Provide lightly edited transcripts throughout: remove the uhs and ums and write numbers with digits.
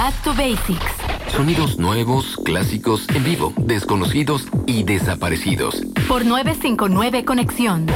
Back to Basics. Sonidos nuevos, clásicos, en vivo, desconocidos y desaparecidos. Por 959 Conexión.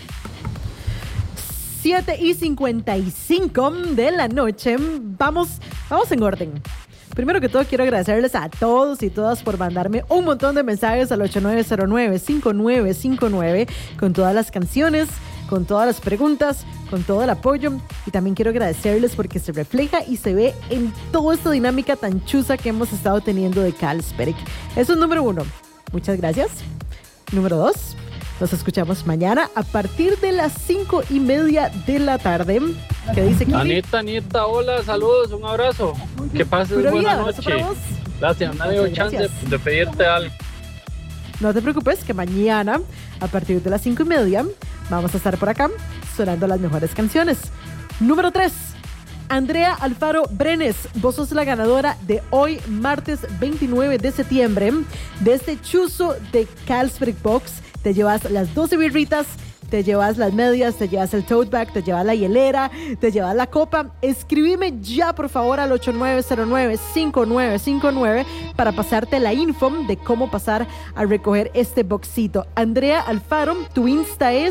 7:55 de la noche. Vamos en orden. Primero que todo, quiero agradecerles a todos y todas por mandarme un montón de mensajes al 8909-5959 con todas las canciones, con todas las preguntas, con todo el apoyo. Y también quiero agradecerles porque se refleja y se ve en toda esta dinámica tan chusa que hemos estado teniendo de Carlsberg. Eso es número 1. Muchas gracias. Número 2. Nos escuchamos mañana a partir de las 5:30 de la tarde. ¿Qué dice Kili? Anita, hola, saludos, un abrazo. Que pases buena noche. Gracias, me ha dado chance de pedirte algo. No te preocupes, que mañana, a partir de las 5:30, vamos a estar por acá sonando las mejores canciones. Número 3. Andrea Alfaro Brenes, vos sos la ganadora de hoy, martes 29 de septiembre, de este chuzo de Carlsberg Box. Te llevas las 12 birritas, te llevas las medias, te llevas el tote bag, te llevas la hielera, te llevas la copa. Escríbeme ya, por favor, al 8909-5959 para pasarte la info de cómo pasar a recoger este boxito. Andrea Alfaro, tu Insta es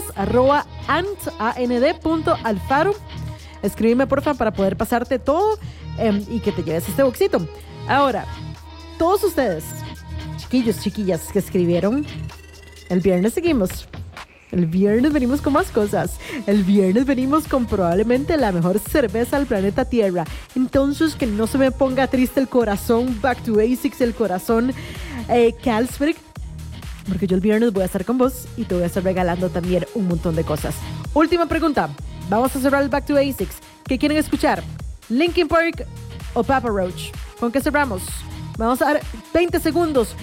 @and.alfaro. Escríbeme, porfa, para poder pasarte todo y que te lleves este boxito. Ahora, todos ustedes, chiquillos, chiquillas que escribieron, el viernes seguimos. El viernes venimos con más cosas. El viernes venimos con probablemente la mejor cerveza del planeta Tierra. Entonces, que no se me ponga triste el corazón, Back to Basics, el corazón Carlsberg, porque yo el viernes voy a estar con vos y te voy a estar regalando también un montón de cosas. Última pregunta. Vamos a cerrar el Back to Basics. ¿Qué quieren escuchar? ¿Linkin Park o Papa Roach? ¿Con qué cerramos? Vamos a dar 20 segundos.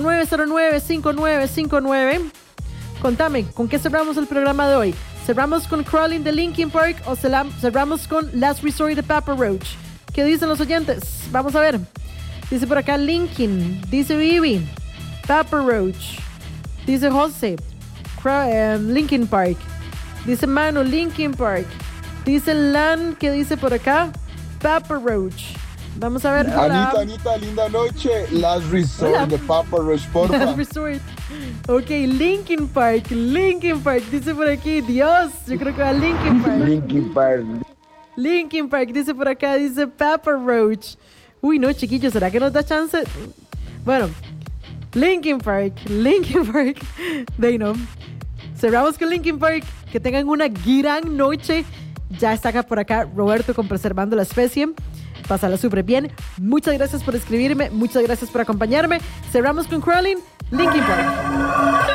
8909-5959. Contame, ¿con qué cerramos el programa de hoy? ¿Cerramos con Crawling de Linkin Park o cerramos con Last Resort de Papa Roach? ¿Qué dicen los oyentes? Vamos a ver. Dice por acá Linkin. Dice Vivi. Papa Roach. Dice José. Linkin Park. Dice Manu, Linkin Park. Dice Lan, ¿qué dice por acá? Papa Roach. Vamos a ver. Hola. Anita, linda noche. Last Resort de Papa Roach, porfa. Last Resort. Ok, Linkin Park. Dice por aquí, Dios. Yo creo que va Linkin Park. Linkin Park. Dice por acá, dice Papa Roach. Uy, no, chiquillos, ¿será que nos da chance? Bueno, Linkin Park. De no. Cerramos con Linkin Park. Que tengan una gran noche. Ya está acá por acá Roberto con Preservando la Especie. Pásala súper bien. Muchas gracias por escribirme. Muchas gracias por acompañarme. Cerramos con Crawling, Linkin Park.